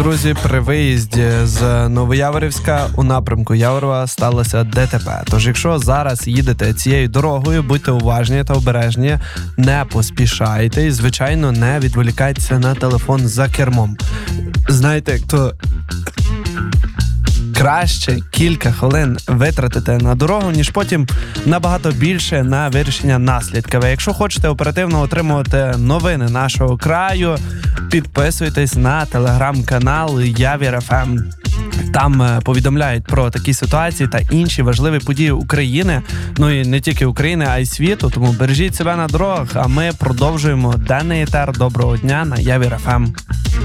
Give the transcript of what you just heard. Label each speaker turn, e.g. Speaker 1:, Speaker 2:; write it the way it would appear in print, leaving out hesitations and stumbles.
Speaker 1: Друзі, при виїзді з Новояворівська у напрямку Яворова сталося ДТП. Тож, якщо зараз їдете цією дорогою, будьте уважні та обережні, не поспішайте і, звичайно, не відволікайтеся на телефон за кермом. Знаєте, хто краще кілька хвилин витратити на дорогу, ніж потім набагато більше на вирішення наслідків. Якщо хочете оперативно отримувати новини нашого краю, підписуйтесь на телеграм-канал Явір ФМ. Там повідомляють про такі ситуації та інші важливі події України, ну і не тільки України, а й світу. Тому бережіть себе на дорогах, а ми продовжуємо денний етер. Доброго дня на Явір ФМ.